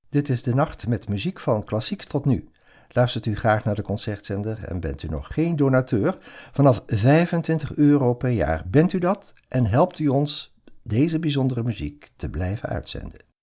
Dit is de nacht met muziek van klassiek tot nu. Luistert u graag naar de Concertzender en bent u nog geen donateur? Vanaf €25 per jaar bent u dat en helpt u ons deze bijzondere muziek te blijven uitzenden.